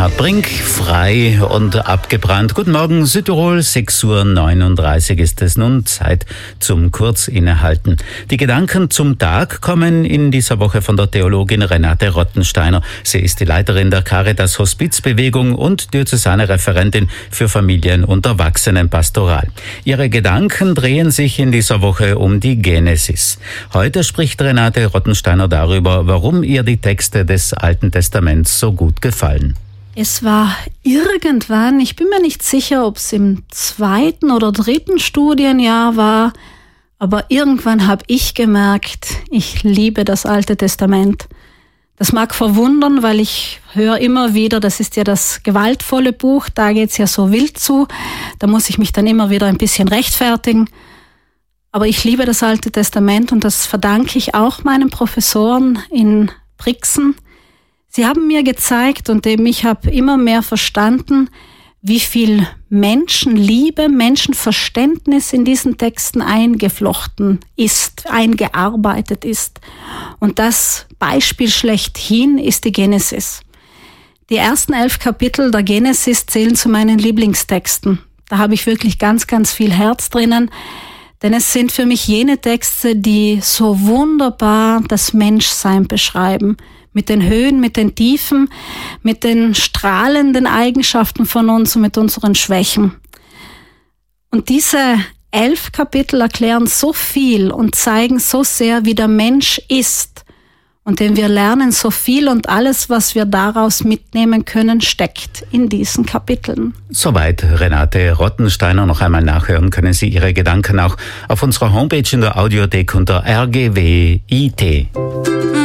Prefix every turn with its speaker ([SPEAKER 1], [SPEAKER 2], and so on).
[SPEAKER 1] Reinhard Brink, frei und abgebrannt. Guten Morgen, Südtirol, 6:39 Uhr ist es nun, Zeit zum Kurzinnehalten. Die Gedanken zum Tag kommen in dieser Woche von der Theologin Renate Rottensteiner. Sie ist die Leiterin der Caritas Hospizbewegung und diözesane Referentin für Familien- und Erwachsenenpastoral. Ihre Gedanken drehen sich in dieser Woche um die Genesis. Heute spricht Renate Rottensteiner darüber, warum ihr die Texte des Alten Testaments so gut gefallen.
[SPEAKER 2] Es war irgendwann, ich bin mir nicht sicher, ob es im 2. oder 3. Studienjahr war, aber irgendwann habe ich gemerkt, ich liebe das Alte Testament. Das mag verwundern, weil ich höre immer wieder, das ist ja das gewaltvolle Buch, da geht's ja so wild zu, da muss ich mich dann immer wieder ein bisschen rechtfertigen. Aber ich liebe das Alte Testament und das verdanke ich auch meinen Professoren in Brixen. Sie haben mir gezeigt und eben ich habe immer mehr verstanden, wie viel Menschenliebe, Menschenverständnis in diesen Texten eingeflochten ist, eingearbeitet ist. Und das Beispiel schlechthin ist die Genesis. Die ersten 11 Kapitel der Genesis zählen zu meinen Lieblingstexten. Da habe ich wirklich ganz, ganz viel Herz drinnen, denn es sind für mich jene Texte, die so wunderbar das Menschsein beschreiben. Mit den Höhen, mit den Tiefen, mit den strahlenden Eigenschaften von uns und mit unseren Schwächen. Und diese 11 Kapitel erklären so viel und zeigen so sehr, wie der Mensch ist. Und denn wir lernen so viel und alles, was wir daraus mitnehmen können, steckt in diesen Kapiteln.
[SPEAKER 1] Soweit Renate Rottensteiner. Noch einmal nachhören können Sie Ihre Gedanken auch auf unserer Homepage in der Audiothek unter RGWIT.